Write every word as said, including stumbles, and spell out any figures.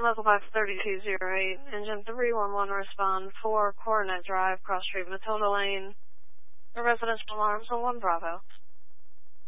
Local Box thirty-two oh eight, Engine three one one respond for Coronet Drive, Cross Street, Matilda Lane. The residential alarms on one Bravo.